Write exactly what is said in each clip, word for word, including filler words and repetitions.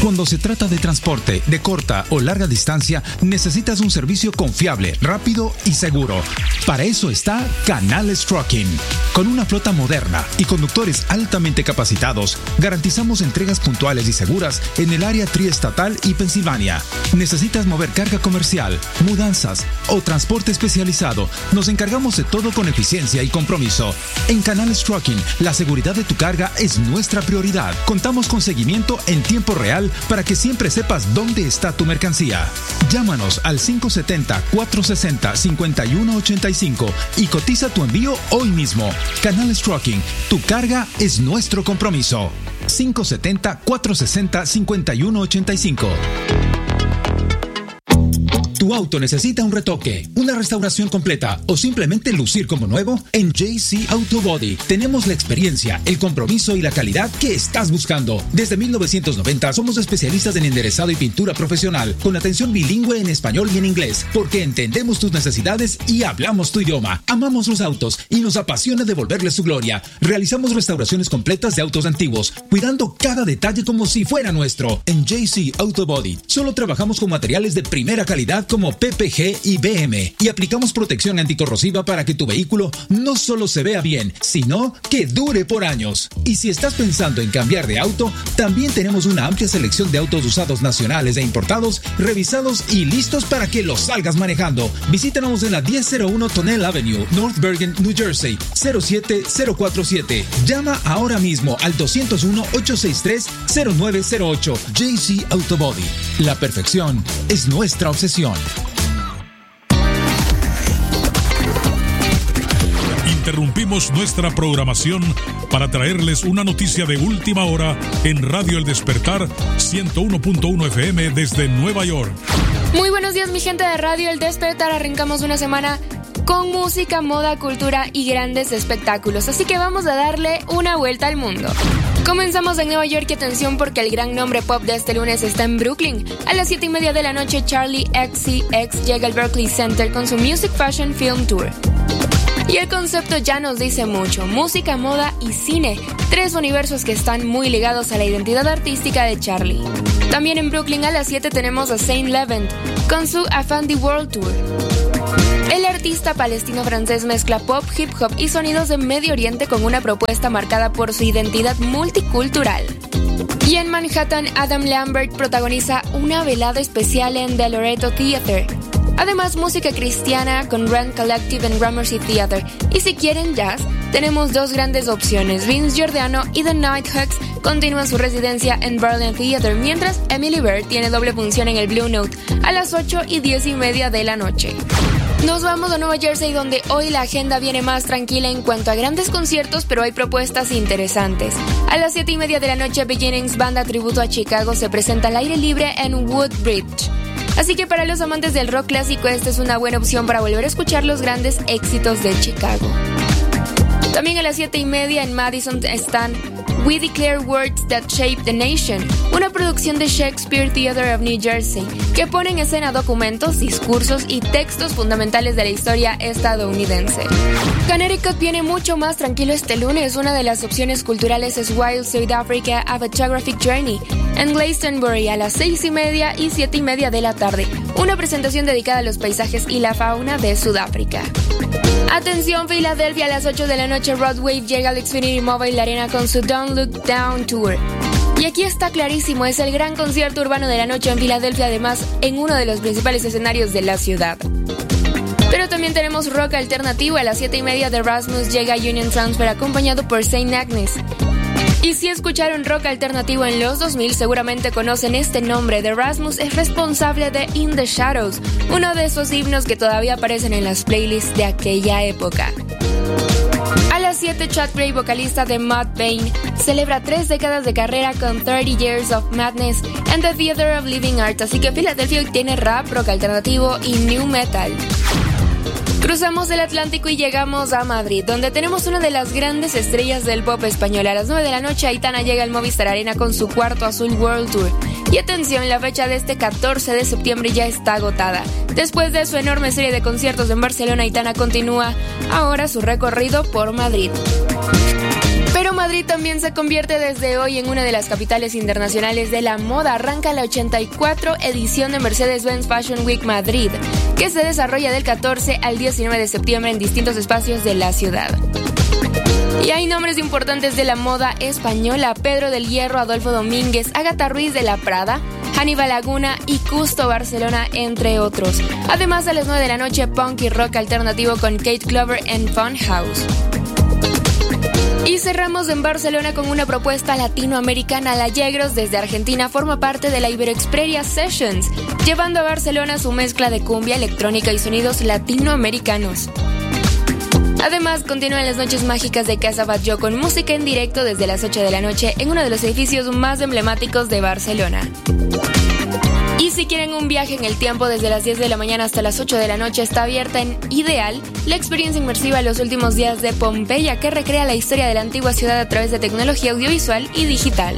Cuando se trata de transporte de corta o larga distancia, necesitas un servicio confiable, rápido y seguro. Para eso está Canales Trucking. Con una flota moderna y conductores altamente capacitados, garantizamos entregas puntuales y seguras en el área triestatal y Pensilvania. ¿Necesitas mover carga comercial, mudanzas o transporte especializado? Nos encargamos de todo con eficiencia y compromiso. En Canales Trucking, la seguridad de tu carga es nuestra prioridad. Contamos con seguimiento en tiempo real para que siempre sepas dónde está tu mercancía. Llámanos al cinco siete cero, cuatro seis cero, cinco uno ocho cinco y cotiza tu envío hoy mismo. Canales Trucking, tu carga es nuestro compromiso. cinco siete cero, cuatro seis cero, cinco uno ocho cinco. ¿Tu auto necesita un retoque, una restauración completa o simplemente lucir como nuevo? En J C Auto Body tenemos la experiencia, el compromiso y la calidad que estás buscando. Desde mil novecientos noventa somos especialistas en enderezado y pintura profesional, con atención bilingüe en español y en inglés, porque entendemos tus necesidades y hablamos tu idioma. Amamos los autos y nos apasiona devolverles su gloria. Realizamos restauraciones completas de autos antiguos, cuidando cada detalle como si fuera nuestro. En J C Auto Body solo trabajamos con materiales de primera calidad como P P G y B M y aplicamos protección anticorrosiva para que tu vehículo no solo se vea bien, sino que dure por años. Y si estás pensando en cambiar de auto, también tenemos una amplia selección de autos usados nacionales e importados, revisados y listos para que los salgas manejando. Visítanos en la diez cero uno Tonnelle Avenue, North Bergen, New Jersey, cero siete cero cuatro siete. Llama ahora mismo al dos cero uno, ocho seis tres, cero nueve cero ocho. J C Auto Body. La perfección es nuestra obsesión. Interrumpimos nuestra programación para traerles una noticia de última hora en Radio El Despertar ciento uno punto uno F M desde Nueva York. Muy buenos días, mi gente de Radio El Despertar. Arrancamos una semana con música, moda, cultura y grandes espectáculos, así que vamos a darle una vuelta al mundo. Comenzamos en Nueva York y atención porque el gran nombre pop de este lunes está en Brooklyn. A las siete y media de la noche, Charlie X C X llega al Berkeley Center con su Music Fashion Film Tour. Y el concepto ya nos dice mucho: música, moda y cine, tres universos que están muy ligados a la identidad artística de Charlie. También en Brooklyn a las siete tenemos a Saint Levent con su Afandi World Tour. El artista palestino-francés mezcla pop, hip hop y sonidos de Medio Oriente con una propuesta marcada por su identidad multicultural. Y en Manhattan, Adam Lambert protagoniza una velada especial en The Loretto Theater. Además, música cristiana con Rand Collective en Gramercy Theater. Y si quieren jazz, tenemos dos grandes opciones. Vince Giordano y The Nighthawks continúan su residencia en Berlin Theater, mientras Emily Bird tiene doble función en el Blue Note a las ocho y diez y media de la noche. Nos vamos a Nueva Jersey, donde hoy la agenda viene más tranquila en cuanto a grandes conciertos, pero hay propuestas interesantes. A las siete y media de la noche, Beginnings, banda tributo a Chicago, se presenta al aire libre en Woodbridge. Así que para los amantes del rock clásico, esta es una buena opción para volver a escuchar los grandes éxitos de Chicago. También a las siete y media en Madison están We Declare Words That Shape the Nation, una producción de Shakespeare Theatre of New Jersey, que pone en escena documentos, discursos y textos fundamentales de la historia estadounidense. Connecticut viene mucho más tranquilo este lunes. Una de las opciones culturales es Wild South Africa, A Photographic Journey, en Glastonbury a las seis y media y siete y media de la tarde, una presentación dedicada a los paisajes y la fauna de Sudáfrica. Atención, Filadelfia, a las ocho de la noche, Rod Wave llega al Xfinity Mobile Arena con su Don't Look Down Tour. Y aquí está clarísimo, es el gran concierto urbano de la noche en Filadelfia, además en uno de los principales escenarios de la ciudad. Pero también tenemos rock alternativo. A las siete y media de Rasmus llega Union Transfer acompañado por Saint Agnes. Y si escucharon rock alternativo en los dos mil, seguramente conocen este nombre. The Rasmus es responsable de In the Shadows, uno de esos himnos que todavía aparecen en las playlists de aquella época. A las siete, Chad Gray, vocalista de Mudvayne, celebra tres décadas de carrera con thirty Years of Madness and the Theater of Living Art, así que Filadelfia tiene rap, rock alternativo y new metal. Cruzamos el Atlántico y llegamos a Madrid, donde tenemos una de las grandes estrellas del pop español. A las nueve de la noche, Aitana llega al Movistar Arena con su Cuarto Azul World Tour. Y atención, la fecha de este catorce de septiembre ya está agotada. Después de su enorme serie de conciertos en Barcelona, Aitana continúa ahora su recorrido por Madrid. Pero Madrid también se convierte desde hoy en una de las capitales internacionales de la moda. Arranca la ochenta y cuatro edición de Mercedes-Benz Fashion Week Madrid, que se desarrolla del catorce al diecinueve de septiembre en distintos espacios de la ciudad. Y hay nombres importantes de la moda española: Pedro del Hierro, Adolfo Domínguez, Ágata Ruiz de la Prada, Hannibal Laguna y Custo Barcelona, entre otros. Además, a las nueve de la noche, punk y rock alternativo con Kate Clover en Fun House. Y cerramos en Barcelona con una propuesta latinoamericana. La Yegros desde Argentina forma parte de la Iberoexperia Sessions, llevando a Barcelona su mezcla de cumbia, electrónica y sonidos latinoamericanos. Además, continúan las noches mágicas de Casa Batlló con música en directo desde las ocho de la noche en uno de los edificios más emblemáticos de Barcelona. Y si quieren un viaje en el tiempo, desde las diez de la mañana hasta las ocho de la noche está abierta en Ideal la experiencia inmersiva Los Últimos Días de Pompeya, que recrea la historia de la antigua ciudad a través de tecnología audiovisual y digital.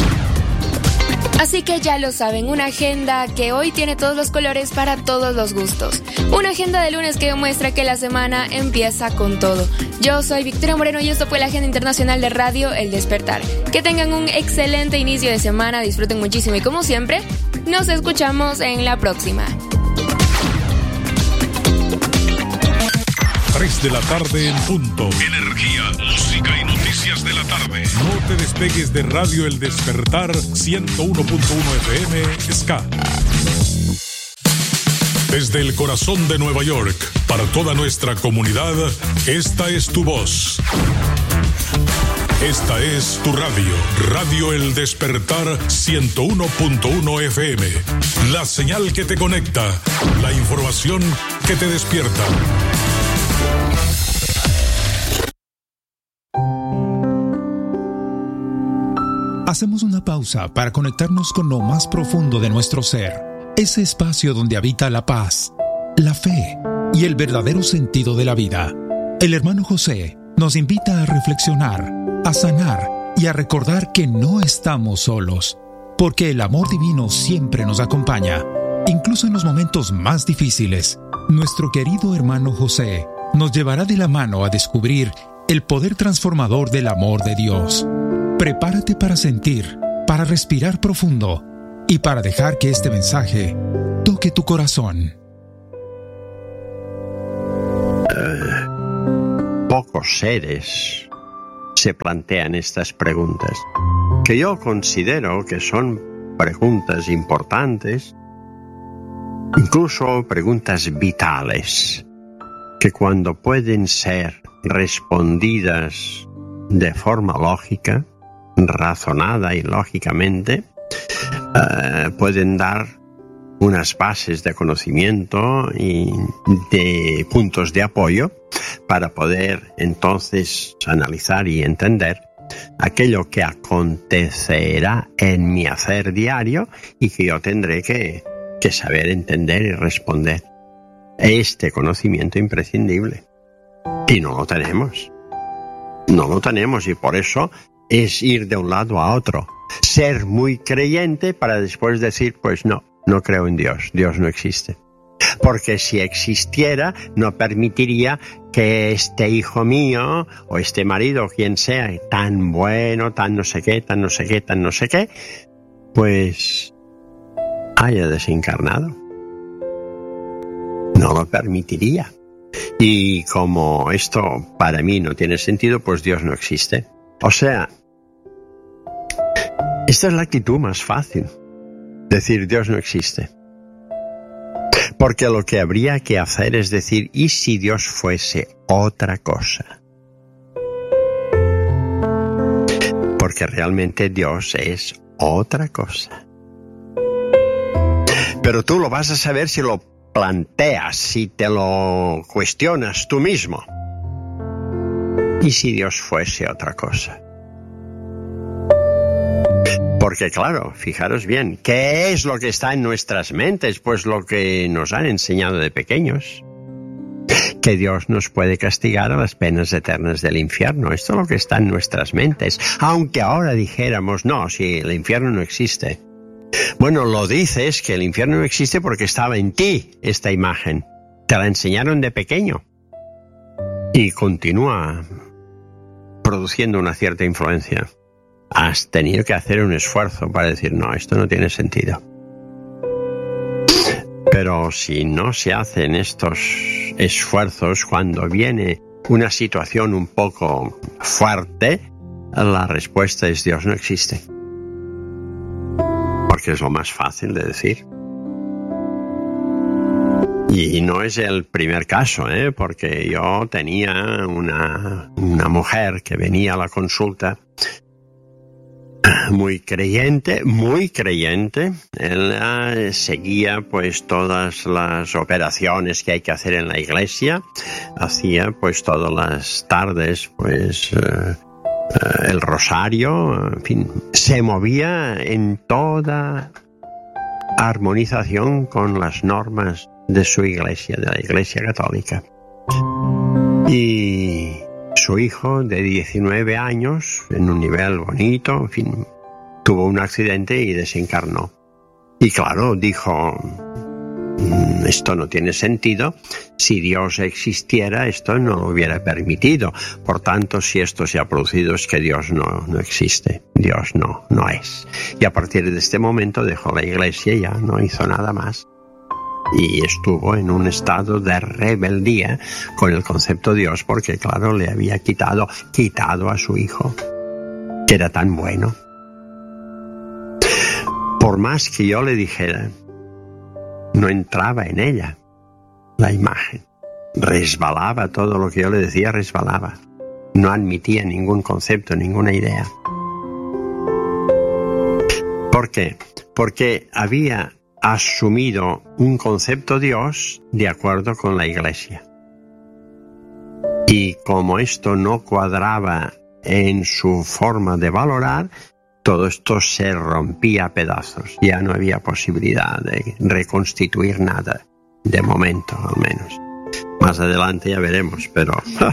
Así que ya lo saben, una agenda que hoy tiene todos los colores para todos los gustos. Una agenda de lunes que demuestra que la semana empieza con todo. Yo soy Victoria Moreno y esto fue la Agenda Internacional de Radio El Despertar. Que tengan un excelente inicio de semana, disfruten muchísimo y como siempre, nos escuchamos en la próxima. tres de la tarde en punto. Energía, música y noticias de la tarde. No te despegues de Radio El Despertar ciento uno punto uno F M Ska. Desde el corazón de Nueva York, para toda nuestra comunidad, esta es tu voz. Esta es tu radio, Radio El Despertar ciento uno punto uno F M. La señal que te conecta, la información que te despierta. Hacemos una pausa para conectarnos con lo más profundo de nuestro ser, ese espacio donde habita la paz, la fe y el verdadero sentido de la vida. El hermano José nos invita a reflexionar, a sanar y a recordar que no estamos solos, porque el amor divino siempre nos acompaña, incluso en los momentos más difíciles. Nuestro querido hermano José nos llevará de la mano a descubrir el poder transformador del amor de Dios. Prepárate para sentir, para respirar profundo y para dejar que este mensaje toque tu corazón. Uh, pocos seres se plantean estas preguntas, que yo considero que son preguntas importantes, incluso preguntas vitales, que cuando pueden ser respondidas de forma lógica, razonada y lógicamente, uh, pueden dar unas bases de conocimiento y de puntos de apoyo para poder entonces analizar y entender aquello que acontecerá en mi hacer diario y que yo tendré que, que saber entender y responder. Este conocimiento imprescindible. Y no lo tenemos. No lo tenemos y por eso es ir de un lado a otro. Ser muy creyente para después decir, pues no, no creo en Dios. Dios no existe. Porque si existiera, no permitiría que este hijo mío o este marido, quien sea, tan bueno, tan no sé qué, tan no sé qué, tan no sé qué, pues haya desencarnado. No lo permitiría. Y como esto para mí no tiene sentido, pues Dios no existe. O sea, esta es la actitud más fácil. Decir Dios no existe. Porque lo que habría que hacer es decir, ¿y si Dios fuese otra cosa? Porque realmente Dios es otra cosa. Pero tú lo vas a saber si lo planteas, si te lo cuestionas tú mismo. ¿Y si Dios fuese otra cosa? Porque claro, fijaros bien, ¿qué es lo que está en nuestras mentes? Pues lo que nos han enseñado de pequeños. Que Dios nos puede castigar a las penas eternas del infierno. Esto es lo que está en nuestras mentes. Aunque ahora dijéramos, no, si el infierno no existe. Bueno, lo dices que el infierno no existe porque estaba en ti esta imagen. Te la enseñaron de pequeño. Y continúa produciendo una cierta influencia, has tenido que hacer un esfuerzo para decir, no, esto no tiene sentido. Pero si no se hacen estos esfuerzos cuando viene una situación un poco fuerte, la respuesta es Dios no existe. Porque es lo más fácil de decir. Y no es el primer caso, ¿eh? Porque yo tenía una, una mujer que venía a la consulta muy creyente, muy creyente. Él seguía pues todas las operaciones que hay que hacer en la iglesia. Hacía pues todas las tardes pues eh, el rosario, en fin, se movía en toda armonización con las normas de su iglesia, de la Iglesia Católica. Y su hijo de diecinueve años, en un nivel bonito, en fin, tuvo un accidente y desencarnó. Y claro, dijo, esto no tiene sentido. Si Dios existiera, esto no lo hubiera permitido. Por tanto, si esto se ha producido, es que Dios no, no existe. Dios no, no es. Y a partir de este momento dejó la iglesia y ya no hizo nada más. Y estuvo en un estado de rebeldía con el concepto de Dios, porque claro, le había quitado, quitado a su hijo, que era tan bueno. Por más que yo le dijera, no entraba en ella la imagen. Resbalaba, todo lo que yo le decía resbalaba. No admitía ningún concepto, ninguna idea. ¿Por qué? Porque había asumido un concepto de Dios de acuerdo con la iglesia. Y como esto no cuadraba en su forma de valorar, todo esto se rompía a pedazos. Ya no había posibilidad de reconstituir nada, de momento al menos. Más adelante ya veremos, pero... ¡ja!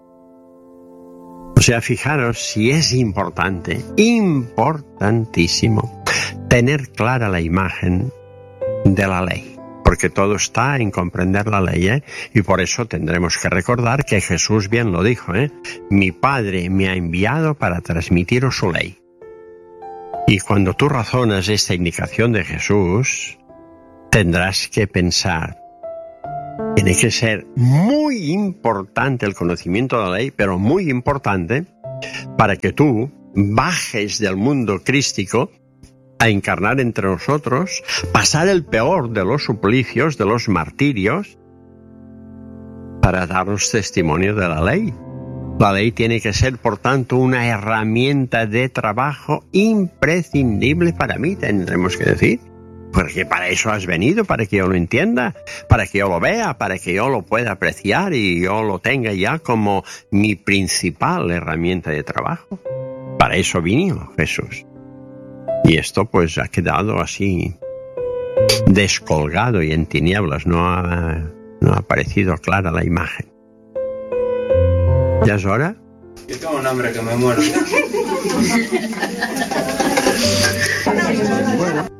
O sea, fijaros si es importante, importantísimo, tener clara la imagen de la ley, porque todo está en comprender la ley, ¿eh? Y por eso tendremos que recordar que Jesús bien lo dijo, ¿eh? Mi Padre me ha enviado para transmitiros su ley. Y cuando tú razonas esta indicación de Jesús, tendrás que pensar, tiene que ser muy importante el conocimiento de la ley, pero muy importante para que tú bajes del mundo crístico a encarnar entre nosotros, pasar el peor de los suplicios, de los martirios, para darnos testimonio de la ley. La ley tiene que ser, por tanto, una herramienta de trabajo imprescindible para mí, tendremos que decir. Porque para eso has venido, para que yo lo entienda, para que yo lo vea, para que yo lo pueda apreciar y yo lo tenga ya como mi principal herramienta de trabajo. Para eso vino Jesús. Y esto pues ha quedado así descolgado y en tinieblas, no ha, no ha aparecido clara la imagen. ¿Ya es hora? Yo tengo un hambre que me muero. Bueno.